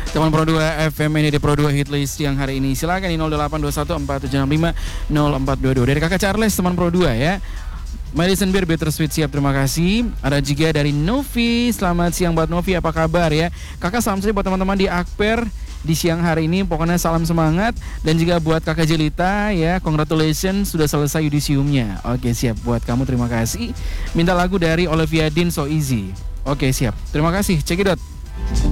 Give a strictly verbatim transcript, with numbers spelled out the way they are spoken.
Teman Pro dua F M ini di Pro dua Hitlist yang hari ini. Silakan di nol delapan dua satu empat tujuh enam lima nol empat dua dua dari Kakak Charles teman Pro dua ya. Madison Beer Bittersweet siap, terima kasih. Ada juga dari Novi, selamat siang buat Novi, apa kabar ya? Kakak salam saja buat teman-teman di Akper di siang hari ini, pokoknya salam semangat. Dan juga buat Kakak Jelita ya, congratulations sudah selesai yudisiumnya. Oke siap, buat kamu terima kasih. Minta lagu dari Olivia Dean So Easy. Oke siap, terima kasih, cekidot.